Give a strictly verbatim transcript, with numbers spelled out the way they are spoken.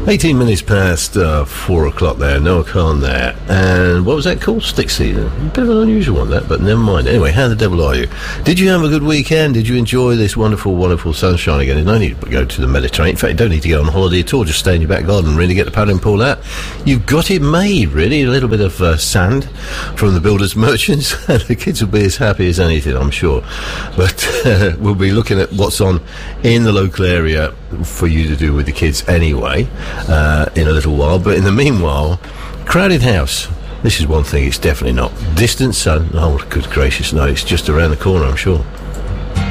eighteen minutes past uh, four o'clock there, Noah Khan there. And what was that called? Stick Season. A bit of an unusual one, that, but never mind. Anyway, how the devil are you? Did you have a good weekend? Did you enjoy this wonderful, wonderful sunshine again? There's no need to go to the Mediterranean. In fact, you don't need to go on holiday at all. Just stay in your back garden and really get the paddling pool out. You've got it made, really. A little bit of uh, sand from the builders' merchants. And the kids will be as happy as anything, I'm sure. But uh, we'll be looking at what's on in the local area for you to do with the kids anyway. Uh, in a little while, but in the meanwhile, Crowded House. This is one thing it's definitely not. Distant sun. Oh, good gracious, no, it's just around the corner, I'm sure.